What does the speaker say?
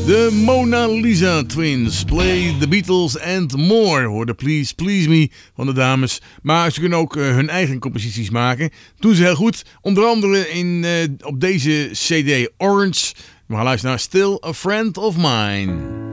De Mona Lisa Twins, Play the Beatles and More. Hoorde Please Please Me van de dames. Maar ze kunnen ook hun eigen composities maken. Doen ze heel goed. Onder andere op deze CD Orange. We gaan luisteren naar Still a Friend of Mine.